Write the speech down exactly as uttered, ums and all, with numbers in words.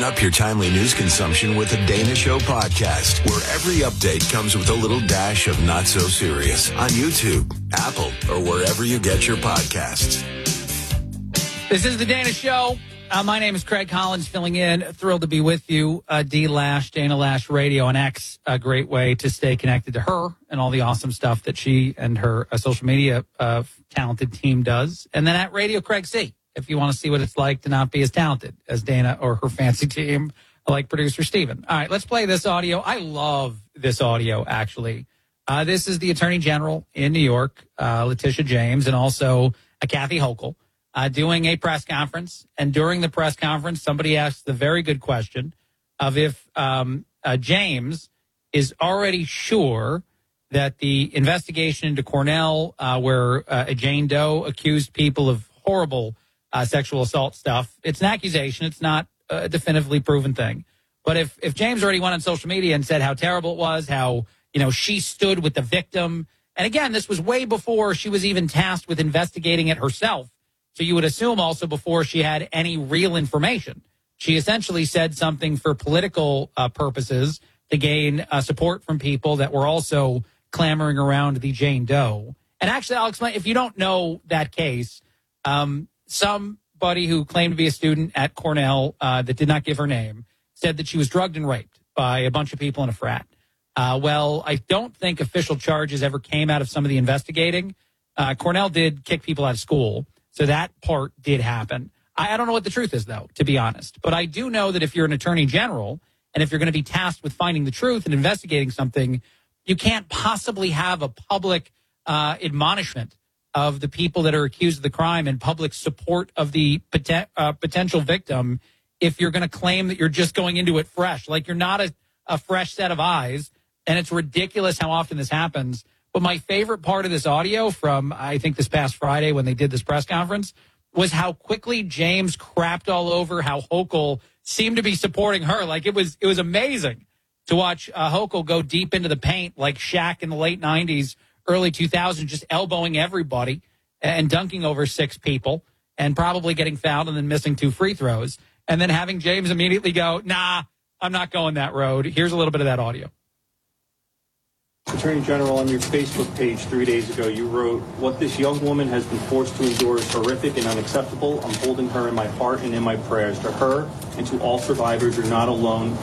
Brighten up your timely news consumption with the Dana Show podcast, where every update comes with a little dash of not so serious on YouTube, Apple, or wherever you get your podcasts. This is the Dana Show. Uh, my name is Craig Collins, filling in. Thrilled to be with you. Uh, D Lash, Dana Lash Radio on X. A great way to stay connected to her and all the awesome stuff that she and her uh, social media uh, talented team does. And then at Radio Craig C, if you want to see what it's like to not be as talented as Dana or her fancy team, like producer Steven. All right, let's play this audio. I love this audio, actually. Uh, this is the Attorney General in New York, uh, Letitia James, and also uh, Kathy Hochul, uh, doing a press conference. And during the press conference, somebody asked the very good question of if um, uh, James is already sure that the investigation into Cornell, uh, where uh, Jane Doe accused people of horrible Uh, sexual assault stuff. It's an accusation. It's not a definitively proven thing. But if, if James already went on social media and said how terrible it was, how, you know, she stood with the victim. And again, this was way before she was even tasked with investigating it herself. So you would assume also before she had any real information. She essentially said something for political uh, purposes to gain uh, support from people that were also clamoring around the Jane Doe. And actually, I'll explain. If you don't know that case, um, somebody who claimed to be a student at Cornell uh, that did not give her name said that she was drugged and raped by a bunch of people in a frat. Uh, well, I don't think official charges ever came out of some of the investigating. Uh, Cornell did kick people out of school, so that part did happen. I, I don't know what the truth is, though, to be honest. But I do know that if you're an attorney general and if you're going to be tasked with finding the truth and investigating something, you can't possibly have a public uh, admonishment of the people that are accused of the crime and public support of the poten- uh, potential victim if you're going to claim that you're just going into it fresh. Like you're not a, a fresh set of eyes, and it's ridiculous how often this happens. But my favorite part of this audio from, I think, this past Friday when they did this press conference was how quickly James crapped all over how Hochul seemed to be supporting her. Like it was, it was amazing to watch uh, Hochul go deep into the paint like Shaq in the late nineties, early two thousands, just elbowing everybody and dunking over six people and probably getting fouled and then missing two free throws. And then having James immediately go, nah, I'm not going that road. Here's a little bit of that audio. Attorney General, on your Facebook page three days ago, you wrote, "What this young woman has been forced to endure is horrific and unacceptable. I'm holding her in my heart and in my prayers. To her and to all survivors, you're not alone.